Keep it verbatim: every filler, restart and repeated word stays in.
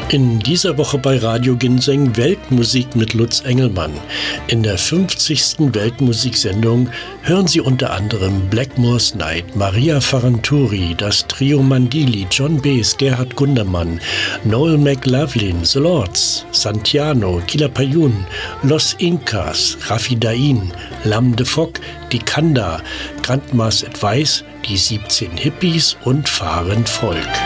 In dieser Woche bei Radio Ginseng Weltmusik mit Lutz Engelmann. In der fünfzigsten Weltmusiksendung hören Sie unter anderem Blackmore's Night, Maria Ferranturi, das Trio Mandili, John Baez, Gerhard Gundermann, Noel McLaughlin, The Lords, Santiano, Quilapayún, Los Incas, Rafi Dain, Lam de Fock, die Kanda, Grandma's Advice, die siebzehn Hippies und Fahrend Volk.